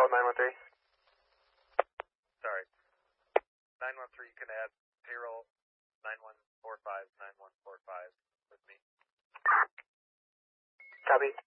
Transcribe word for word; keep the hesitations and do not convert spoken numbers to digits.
payroll nine one three. Sorry. nine one three, you can add payroll nine one four five, nine one four five with me. Copy.